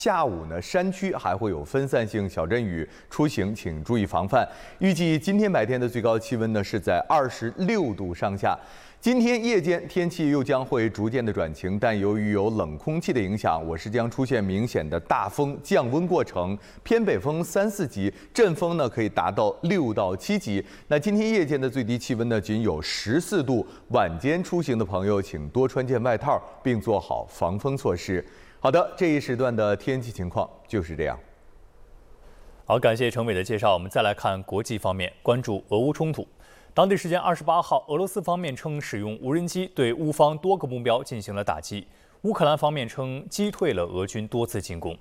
下午呢，山区还会有分散性小阵雨，出行请注意防范。预计今天白天的最高气温呢是在26度上下。今天夜间天气又将会逐渐的转晴，但由于有冷空气的影响，我市将出现明显的大风降温过程，偏北风3、4级，阵风呢可以达到6到7级。那今天夜间的最低气温呢仅有14度，晚间出行的朋友请多穿件外套，并做好防风措施。好的，这一时段的天气情况就是这样。 好，感谢程伟的介绍。我们再来看国际方面，关注俄乌冲突。当地时间28号，俄罗斯方面称使用无人机对乌方多个目标进行了打击。乌克兰方面称击退了俄军多次进攻。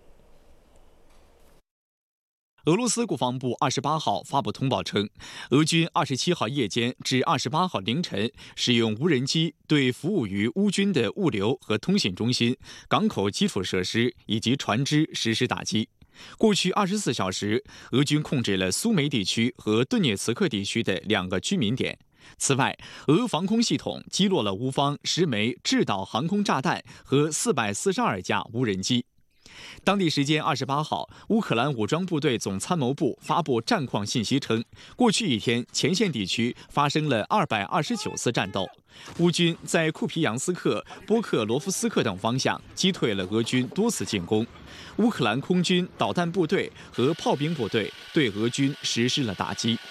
俄罗斯国防部28号发布通报称，俄军27号夜间至28号凌晨使用无人机对服务于乌军的物流和通信中心、港口基础设施以及船只实施打击。过去24小时，俄军控制了苏梅地区和顿涅茨克地区的2个居民点。此外，俄防空系统击落了乌方10枚制导航空炸弹和442架无人机。当地时间28号，乌克兰武装部队总参谋部发布战况信息称，过去一天前线地区发生了229次战斗，乌军在库皮扬斯克、波克罗夫斯克等方向击退了俄军多次进攻。乌克兰空军导弹部队和炮兵部队对俄军实施了打击。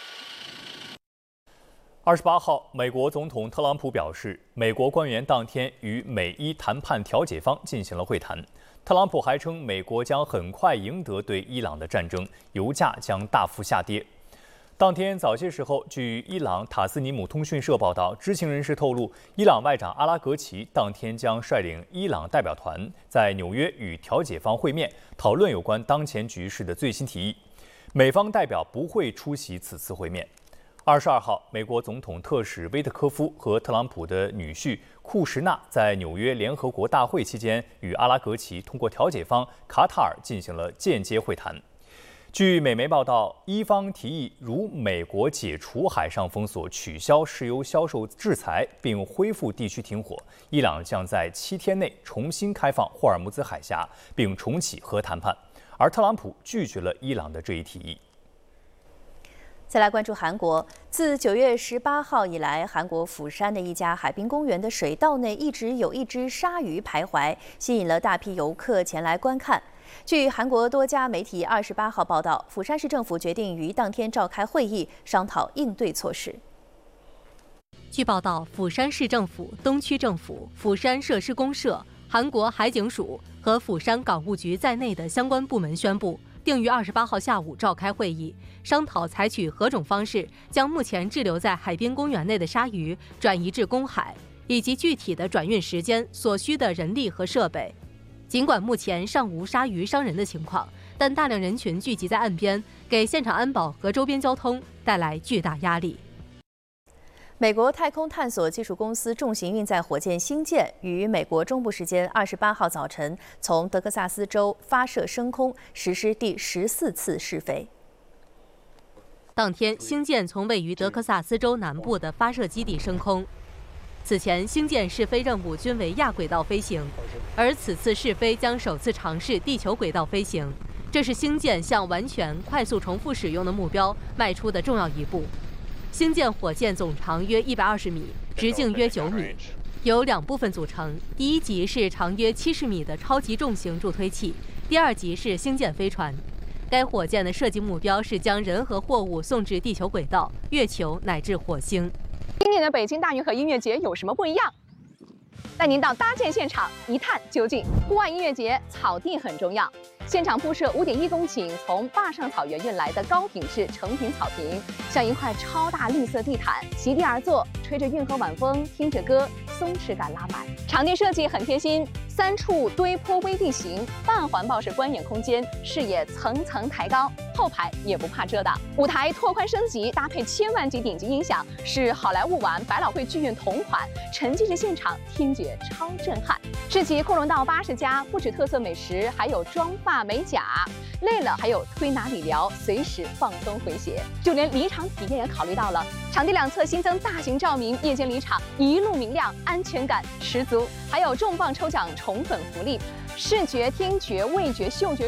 28号，美国总统特朗普表示，美国官员当天与美伊谈判调解方进行了会谈。特朗普还称，美国将很快赢得对伊朗的战争，油价将大幅下跌。当天早些时候，据伊朗塔斯尼姆通讯社报道，知情人士透露，伊朗外长阿拉格齐当天将率领伊朗代表团在纽约与调解方会面，讨论有关当前局势的最新提议。美方代表不会出席此次会面。22号，美国总统特使威特科夫和特朗普的女婿库什纳在纽约联合国大会期间与阿拉格齐通过调解方卡塔尔进行了间接会谈。据美媒报道，伊方提议如美国解除海上封锁、取消石油销售制裁，并恢复地区停火，伊朗将在7天内重新开放霍尔木兹海峡，并重启核谈判。而特朗普拒绝了伊朗的这一提议。 再来关注韩国，自9月18号以来，韩国釜山的一家海滨公园的水道内一直有一只鲨鱼徘徊，吸引了大批游客前来观看。据韩国多家媒体28号报道，釜山市政府决定于当天召开会议，商讨应对措施。 据报道，釜山市政府、东区政府、釜山设施公社、韩国海警署和釜山港务局在内的相关部门宣布，定于28号下午召开会议，商讨采取何种方式将目前滞留在海滨公园内的鲨鱼转移至公海，以及具体的转运时间、所需的人力和设备。尽管目前尚无鲨鱼伤人的情况，但大量人群聚集在岸边，给现场安保和周边交通带来巨大压力。 美国太空探索技术公司重型运载火箭星舰于美国中部时间28号早晨从德克萨斯州发射升空，实施第14次试飞。 当天，星舰从位于德克萨斯州南部的发射基地升空。此前，星舰试飞任务均为亚轨道飞行，而此次试飞将首次尝试地球轨道飞行，这是星舰向完全快速重复使用的目标迈出的重要一步。星舰火箭总长约120米，直径约9米，由2部分组成。第一级是长约70米的超级重型助推器，第二级是星舰飞船。该火箭的设计目标是将人和货物送至地球轨道、月球乃至火星。 今年的北京大运河音乐节有什么不一样？带您到搭建现场一探究竟。户外音乐节，草地很重要。现场铺设5.1公顷从坝上草原运来的高品质成品草坪，像一块超大绿色地毯，席地而坐，吹着运河晚风，听着歌，松弛感拉满。场地设计很贴心，3处堆坡微地形，半环抱式观演空间，视野层层抬高，后排也不怕遮挡。舞台拓宽升级，搭配1000万级顶级音响，是好莱坞玩百老汇剧院同款，沉浸式现场听觉超震撼。市集库隆道80家，不止特色美食，还有妆发美甲，累了还有推拿理疗，随时放松回血。就连离场体验也考虑到了，场地两侧新增大型照明，夜间离场一路明亮，安全感十足。还有重磅抽奖宠粉福利， 视觉、听觉、味觉、嗅觉。